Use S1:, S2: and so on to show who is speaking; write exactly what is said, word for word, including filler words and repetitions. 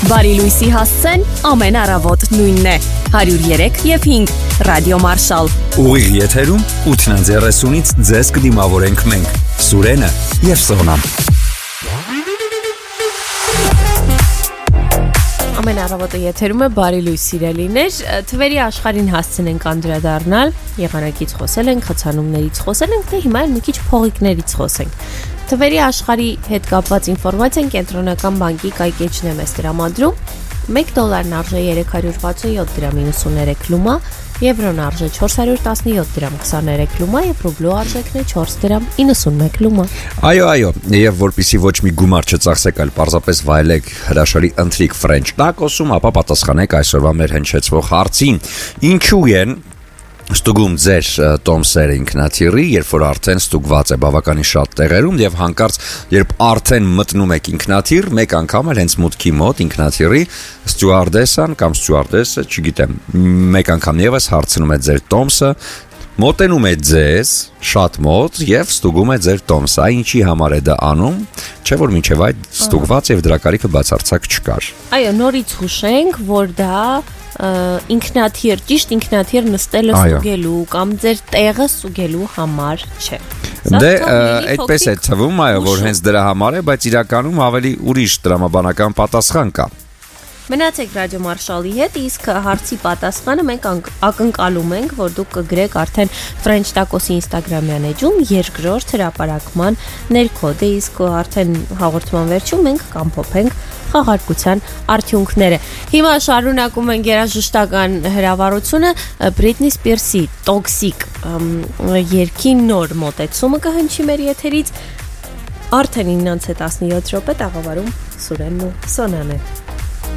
S1: Բարի լույսի հասցեն ամեն առավոտ նույնն է հարյուր երեք եւ հինգ Ռադիո Մարշալ
S2: Ուղիղ եթերում ութն երեսունից ձեզ կդիմավորենք մենք Սուրենը եւ Սոնան
S3: Ամեն առավոտը եթերում է բարի լույս սիրելիներ Թվերի աշխարհին հասցնենք անդրադառնալ եղանակից խոսել ենք խցանումներից խոսել ենք թե հիմա մի քիչ փողիկներից խոսենք Թվերի աշխարհի հետ կապված ինֆորմացիան կենտրոնական բանկի կայքեջն է մեզ տրամադրում մեկ դոլարն արժե երեք հարյուր վաթսունյոթ դրամ իննսուններեք լումա, եվրոն արժե չորս հարյուր տասնյոթ դրամ քսաներեք լումա եւ ռուբլու արժեքն է չորս դրամ իննսունմեկ լումա։
S2: Այո, այո, եւ որպեսզի ոչ մի գումար չծախսեք, այլ պարզապես վայելեք հրաշալի ընթրիք French Tacos-ում, ապա պատասխանեք այսօրվա մեր հնչեցվող հարցին։ Ինչու են Ստուգում ձեր տոմսերը ինքնաթիռի, երբ որ արդեն ստուգված է բավականին շատ տեղերում եւ հանկարծ երբ արդեն մտնում եք ինքնաթիռ, մեկ անգամ էլ հենց մուտքի մոտ ինքնաթիռի ստյուարդեսան կամ ստյուարդեսը, չգիտեմ, մեկ անգամ եւս հարցնում է ձեր տոմսը, մոտենում է ձեզ շատ մոտ եւ ստուգում է ձեր տոմսը, այ ինչի համար է դա անում, չէ՞ որ մինչեւ այդ ստուգված եւ դրա կարիքը բացարձակ չկար։
S3: Այո, նորից հուշենք, որ դա ինքնաթիռ, ճիշտ ինքնաթիռ նստելը ստուգելու կամ ձեր տեղը ստուգելու համար չէ։
S2: Դե այդպես է թվում, այո, որ հենց դրա համար է, բայց իրականում ավելի ուրիշ տրամաբանական պատասխան կա։
S3: Մնացեք Ռադիո Մարշալի հետ, իսկ հարցի պատասխանը մենք ակնկալում ենք, որ դուք կգրեք արդեն French Tacos-ի Instagram-յան էջում երկրորդ հրապարակման ներքո, դե իսկ արդեն հաղորդման վերջում մենք կամփոփենք խաղարկության արդյունքները։ Հիմա շարունակում ենք երաժշտական հրավառությունը Britney Spears-ի Toxic երգի նոր մոտեցումը կհնչի մեր եթերից արդեն իննից տասնյոթ րոպե տաղավարում Սուրենն ու Սոնան է։